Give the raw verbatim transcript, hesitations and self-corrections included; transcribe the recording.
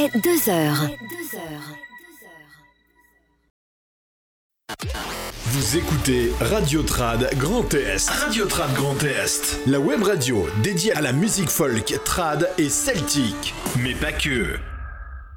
est deux heures. Vous écoutez Radio Trad Grand Est. Radio Trad Grand Est. La web radio dédiée à la musique folk, trad et celtique. Mais pas que.